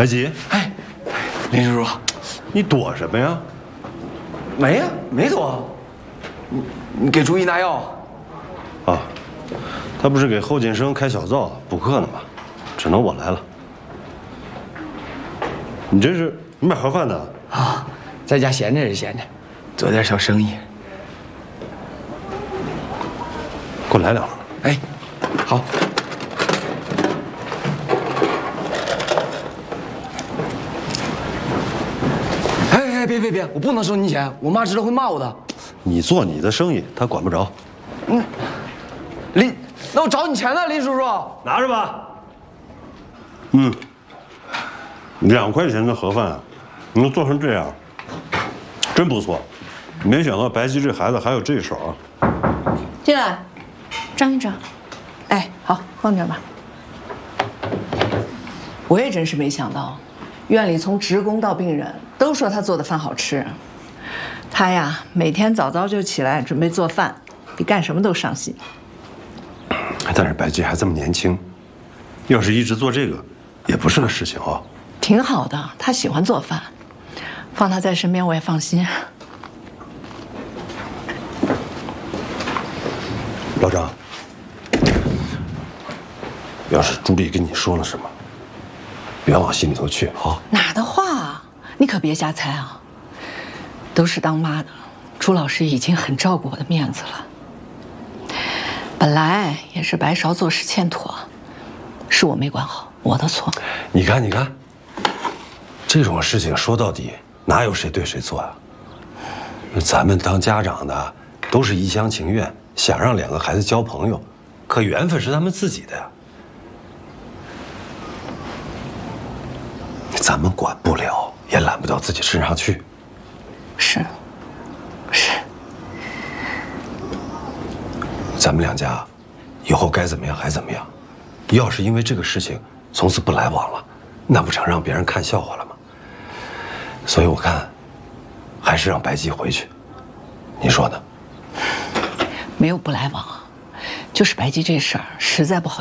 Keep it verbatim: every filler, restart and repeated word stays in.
白吉， 哎，林叔叔， 你躲什么呀？ 没呀，没躲。你你给朱姨拿药？ 啊，他不是给后进生开小灶补课呢吗？只能我来了。你这是卖盒饭的啊，在家闲着是闲着，做点小生意。 给我来两盒。 哎，好。哎哎，别别别，我不能收你钱，我妈知道会骂我的。 你做你的生意，他管不着。 嗯，林，那我找你钱呢，林叔叔。 拿着吧。嗯，两块钱的盒饭，你能做成这样，真不错。没想到白吉这孩子还有这手。 进来，张院长。哎，好，放这儿吧。我也真是没想到，院里从职工到病人都说他做的饭好吃。他呀，每天早早就起来准备做饭，比干什么都上心。 但是白吉还这么年轻，要是一直做这个，也不是个事情啊。 挺好的，他喜欢做饭，放他在身边我也放心。 老张，要是朱莉跟你说了什么，别往心里头去啊。 哪的话，你可别瞎猜啊。都是当妈的，朱老师已经很照顾我的面子了。本来也是白芍做事欠妥，是我没管好，我的错。 你看，你看，这种事情说到底哪有谁对谁错啊？咱们当家长的都是一厢情愿，想让两个孩子交朋友，可缘分是他们自己的呀，咱们管不了，也揽不到自己身上去。 是，是。 咱们两家以后该怎么样还怎么样。要是因为这个事情从此不来往了，那不成让别人看笑话了吗？所以我看，还是让白吉回去。你说呢？ 没有不来往，就是白吉这事儿实在不好